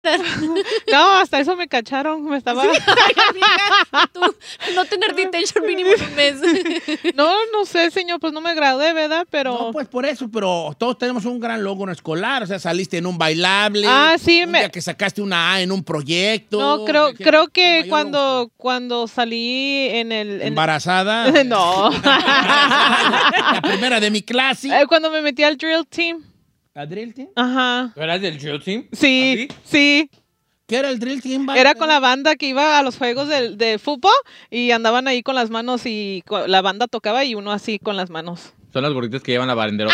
No, hasta eso me cacharon. Me estaba... Ay, amiga, tú no tener detention mínimo en un mes. No sé, señor, pues no me gradué, ¿verdad? Pero... No, pues por eso, pero todos tenemos un gran logro escolar. O sea, saliste en un bailable. Sí, un día que sacaste una A en un proyecto. No, creo que cuando salí en el... ¿Embarazada? No. La primera de mi clase. Cuando me metí al drill team. ¿A drill team? Ajá. ¿Tú eras del drill team? Sí, ¿Así? sí. ¿Qué era el drill team? Era con la banda que iba a los juegos de fútbol y andaban ahí con las manos y la banda tocaba y uno así con las manos. Son las gorditas que llevan la banderota.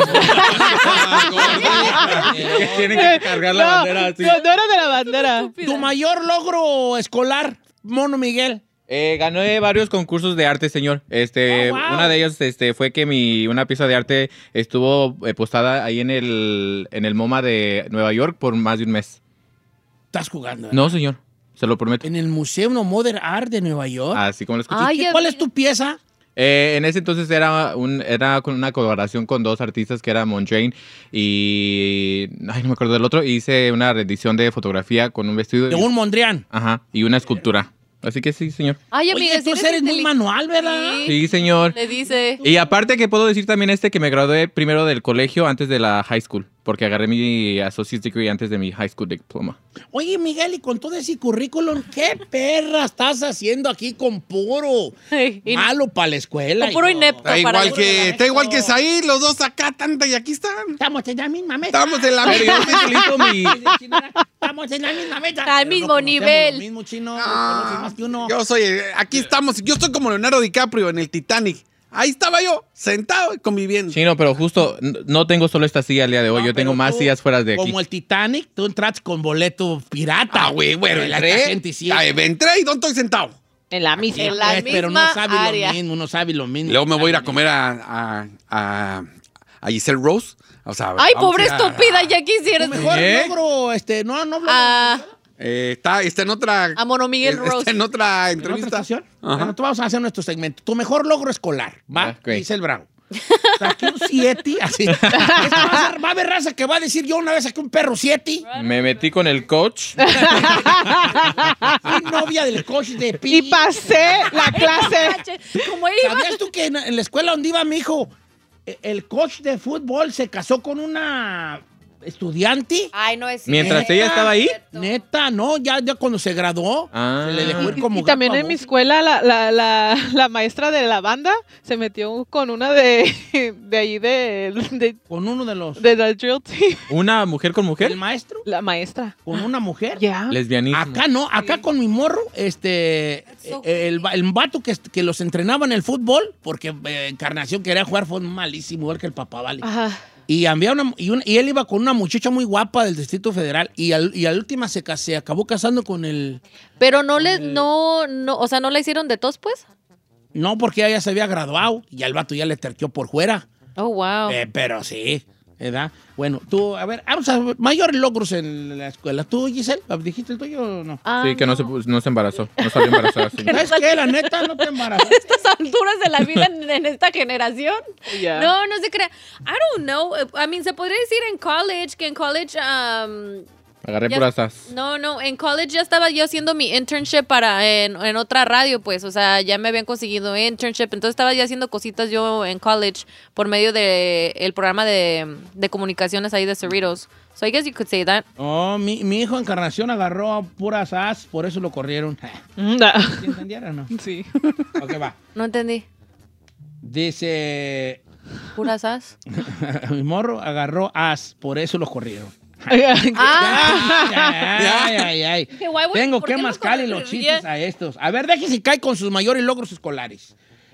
Que tienen que cargar la bandera así. No era de la bandera. ¿Tu mayor logro escolar, Mono Miguel? Gané varios concursos de arte, señor. Wow. Una de ellas fue que una pieza de arte estuvo postada ahí en el MoMA de Nueva York por más de un mes. ¿Estás jugando? No, señor. Se lo prometo. ¿En el Museo Modern Art de Nueva York? Así como lo escuché. Ay, ¿Cuál es tu pieza? En ese entonces era con una colaboración con dos artistas que eran Montrain y... Ay, no me acuerdo del otro. Hice una rendición de fotografía con un vestido. De un Mondrian. Ajá. Y una escultura. Así que sí, señor. Ay, amiga, Oye, tú eres muy manual, ¿verdad? Sí, señor. Le dice. Y aparte que puedo decir también que me gradué primero del colegio antes de la high school. Porque agarré mi associate's degree antes de mi high school diploma. Oye, Miguel, y con todo ese currículum, ¿qué perra estás haciendo aquí con puro malo para la escuela? Con puro inepto. Está igual que Said, los dos acá, tanta, y aquí están. Estamos en la misma meta. Estamos en la Estamos en la misma meta. Al mismo nivel. Lo mismo, chino. Más que uno. Aquí estamos. Yo estoy como Leonardo DiCaprio en el Titanic. Ahí estaba yo, sentado y conviviendo. Sí, no, pero justo no tengo solo esta silla al día de hoy. Yo tengo más sillas fuera de aquí. Como el Titanic, tú entras con boleto pirata. Güey, bueno, entré y ¿dónde estoy sentado? En la misma. Pero no sabe área. lo mismo, no sabe lo mismo. Luego me voy a ir a comer a Giselle Rose. O sea, Ay, vamos pobre a ir estúpida, ya quisieras. Mejor logro, no. está en otra... A Mono Miguel Rose. Está en otra ¿En otra entrevista. estación? Ajá. Bueno, tú vamos a hacer nuestro segmento. Tu mejor logro escolar, ¿va? great. Dice el Bravo. Saqué un 7, así. Va a haber raza que va a decir, yo una vez saqué un perro 7. Me metí con el coach. Fui novia del coach de Pi. Y pasé la clase. ¿Cómo iba? ¿Sabías tú que en la escuela donde iba mi hijo, el coach de fútbol se casó con una estudiante? Ay, no es Mientras cierto. ella estaba ahí. Neta, no, ya cuando se graduó, se le dejó ir como Y también gato a en mi bote. escuela la maestra de la banda se metió con una de ahí Con uno de los... de la drill team. ¿Una mujer con ¿El mujer? maestro? La maestra. ¿Con una mujer? Ya. Lesbianismo. Acá no, acá con mi morro, el vato que los entrenaba en el fútbol, porque Encarnación quería jugar fue malísimo, igual que el papá, vale. Ajá. Y él iba con una muchacha muy guapa del Distrito Federal y a la última se acabó casando con el... Pero no, o sea, ¿no le hicieron de tos, pues? No, porque ella ya se había graduado y al vato ya le terqueó por fuera. Oh, wow. Pero sí, ¿verdad? Bueno, tú, a ver, vamos a ver, mayores logros en la escuela. ¿Tú, Giselle, dijiste el tuyo o no? Sí, que no se embarazó. No salió embarazada. señor. ¿Sabes qué? La neta, no te embarazaste. Estas alturas de la vida en esta generación. Ya. No se crea. I don't know. I mean, se podría decir que en college, Agarré ya- puras as. No, en college ya estaba yo haciendo mi internship en otra radio, pues, o sea, ya me habían conseguido internship, entonces estaba ya haciendo cositas yo en college por medio de el programa de comunicaciones ahí de Cerritos. So I guess you could say that. Oh, mi hijo Encarnación agarró puras as, por eso lo corrieron. No. ¿Sí entendieron o no? Sí. Ok, va. No entendí. Dice, ¿Puras as? mi morro agarró as, por eso lo corrieron. Ay. Que guay, Tengo ¿por que qué lo mascarle los correrían? chistes a estos. A ver, déjese caer con sus mayores logros escolares.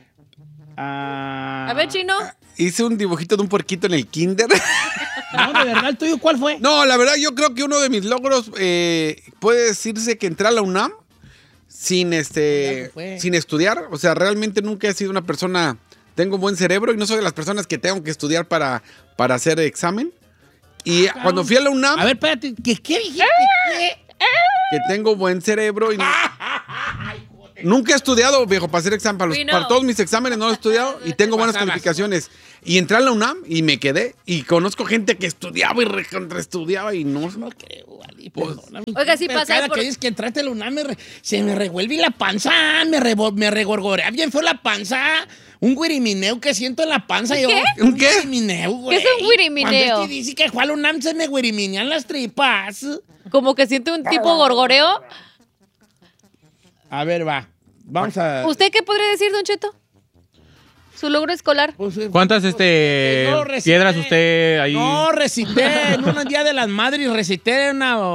A ver, Chino. Hice un dibujito de un puerquito en el kinder. No, de verdad, ¿el tuyo cuál fue? No, la verdad, yo creo que uno de mis logros puede decirse que entré a la UNAM sin estudiar. O sea, realmente nunca he sido una persona... Tengo buen cerebro y no soy de las personas que tengo que estudiar para hacer examen. Y cuando fui a la UNAM... A ver, espérate, ¿qué dijiste? ¿Qué? Que tengo buen cerebro y... Nunca he estudiado, viejo, para hacer examen. We know. Para todos mis exámenes no he estudiado y tengo buenas Pasabas. calificaciones. Y entré a la UNAM y me quedé. Y conozco gente que estudiaba y recontraestudiaba y no. No creo, Ali, Pues, perdóname. Oiga, sí Pero pasa cada por- que dices que entraste a la UNAM, se me revuelve la panza, me regorgorea bien fue la panza. Un guirimineo que siento en la panza. ¿Qué? ¿Un qué? Guirimineo, güey. ¿Qué es un guirimineo? Cuando dice que fue a la UNAM se me guiriminean las tripas. Como que siente un tipo gorgoreo. A ver, va. Vamos a... ¿Usted qué podría decir, Don Cheto? Su logro escolar. Pues, ¿Cuántas no recité. piedras usted ahí? No, recité en un día de las madres, recité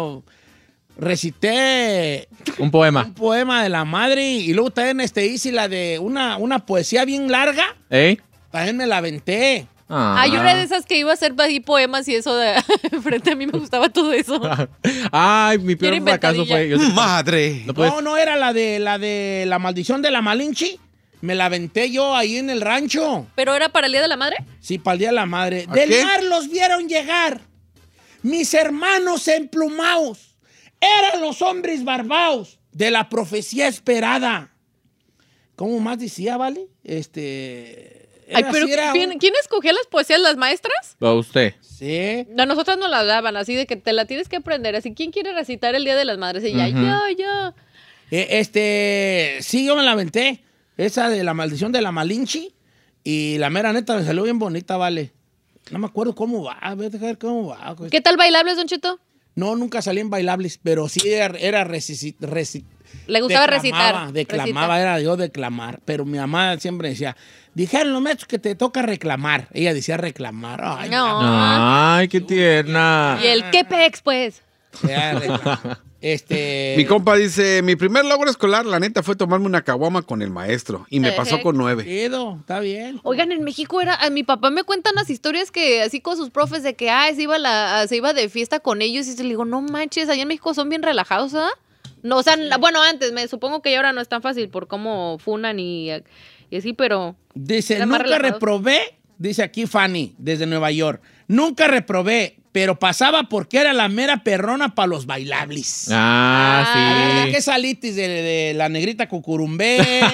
Un poema. un poema de la madre y luego también hice la de una poesía bien larga, ¿Eh? también me la aventé. Hay una de esas que iba a hacer ahí poemas y eso de frente a mí me gustaba todo eso. Ay, mi peor Quiere fracaso fue... Madre. No puedes- No era la de la maldición de la Malinche. Me la aventé yo ahí en el rancho. ¿Pero era para el Día de la Madre? Sí, para el Día de la Madre. ¿A Del qué? mar los vieron llegar. Mis hermanos emplumados. Eran los hombres barbaos de la profecía esperada. ¿Cómo más decía, vale? Ay, pero ¿quién escogía las poesías, las maestras? A usted. Sí. A nosotras nos las daban, así de que te la tienes que aprender. Así, ¿quién quiere recitar el Día de las Madres? Y ya, yo. Sí, yo me la aventé. Esa de la maldición de la Malinche. Y la mera neta me salió bien bonita, vale. No me acuerdo cómo va. A ver, déjame ver cómo va. ¿Qué tal bailables, Don Cheto? No, nunca salí en bailables, pero sí era Le gustaba recitar. Declamaba, era yo declamar. Pero mi mamá siempre decía, dijeron los maestros que te toca reclamar. Ella decía reclamar. Ay, No. Ay, qué tierna. Y el qué pex, pues. ya, reclamar. Mi compa dice, mi primer logro escolar, la neta, fue tomarme una caguama con el maestro. Y me pasó con 9. Chido, está bien. Oigan, en México a mi papá me cuentan las historias que así con sus profes de que se iba de fiesta con ellos y le digo, no manches, allá en México son bien relajados, ¿ah? No, o sea, bueno, antes, me supongo que ya ahora no es tan fácil por cómo funan y así, pero Dice, Era más nunca relajado. reprobé, dice aquí Fanny, desde Nueva York. Nunca reprobé, pero pasaba porque era la mera perrona para los bailables. Ah, ¿Qué salitis de la negrita cucurumbé?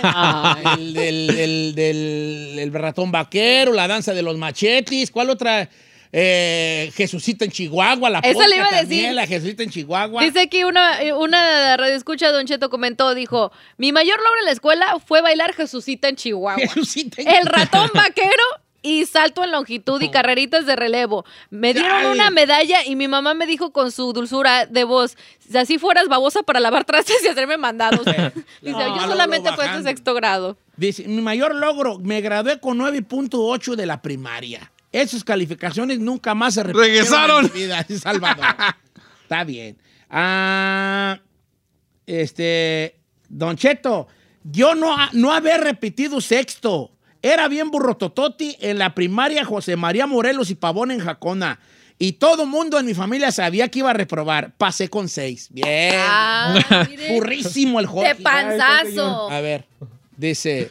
el ratón vaquero, la danza de los machetes. ¿Cuál otra? Jesucita en Chihuahua, la Esa polka le iba a también, decir. la Jesucita en Chihuahua. dice aquí una radioescucha, Don Cheto comentó, dijo, mi mayor logro en la escuela fue bailar Jesucita en Chihuahua. Jesucita en El ratón vaquero y salto en longitud y carreritas de relevo. Me dieron Ay. una medalla y mi mamá me dijo con su dulzura de voz, si así fueras babosa para lavar trastes y hacerme mandados. Dice, No, yo solamente luego fue hasta bajando. sexto grado. Dice, mi mayor logro, me gradué con 9.8 de la primaria. Esas calificaciones nunca más se repitieron ¡Regresaron! en mi vida, es Salvador. Está bien. Don Cheto, yo no haber repetido sexto. Era bien burrotototi en la primaria José María Morelos y Pavón en Jacona. Y todo mundo en mi familia sabía que iba a reprobar. Pasé con 6. Bien. Ah, mire. Burrísimo el hockey. De panzazo. A ver, dice.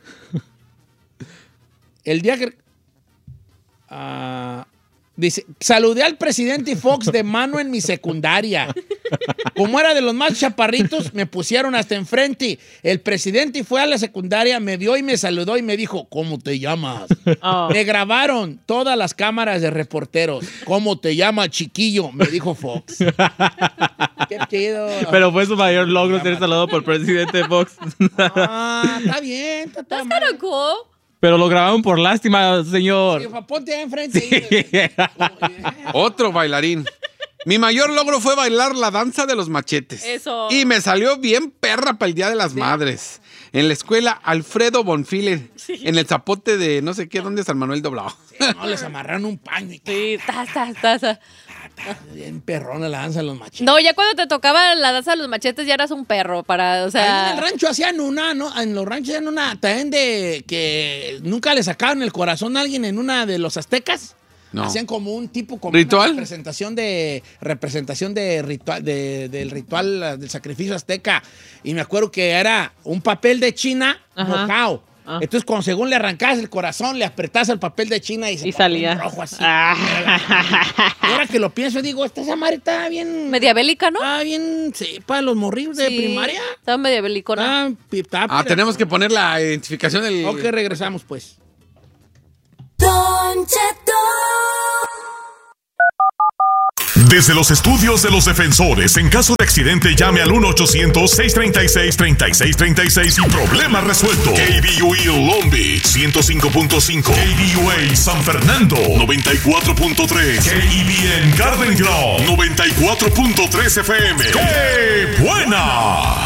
El día que. Dice, saludé al presidente Fox de mano en mi secundaria. Como era de los más chaparritos, me pusieron hasta enfrente. El presidente fue a la secundaria, me vio y me saludó y me dijo, ¿cómo te llamas? Me grabaron todas las cámaras de reporteros. ¿Cómo te llamas, chiquillo? Me dijo Fox. Qué chido. Pero fue su mayor logro ser saludado por el presidente Fox. Está bien. That's kind of cool. Pero lo grabaron por lástima, señor. Sí, ponte ahí enfrente. Otro bailarín. Mi mayor logro fue bailar la danza de los machetes. Eso. Y me salió bien perra para el Día de las Madres. En la escuela Alfredo Bonfile. En el zapote de no sé qué, ¿dónde San Manuel Doblado? No, les amarraron un paño y Sí, taza. bien perrona la danza de los machetes. No, ya cuando te tocaba la danza de los machetes ya eras un perro para, o Ahí sea... en el rancho hacían una, ¿no? En los ranchos hacían una también de que nunca le sacaban el corazón a alguien en una de los aztecas. No. Hacían como un tipo como ¿Ritual? una representación de ritual del ritual del sacrificio azteca. Y me acuerdo que era un papel de China Ajá. mojado. Entonces, cuando según le arrancabas el corazón, le apretabas el papel de China y salía rojo así. Y ahora que lo pienso, digo, esa madre está bien... Media bélica, ¿no? Ah, bien, sí, para los morrillos de primaria. Estaba media belicona. Tenemos que poner la identificación del... Ok, regresamos, pues. Don Cheto. Desde los estudios de los defensores, en caso de accidente, llame al 1-800-636-3636 y problema resuelto. KBUE Long Beach 105.5, KBUA San Fernando 94.3, KEBN Garden Grove 94.3 FM. ¡Qué buena!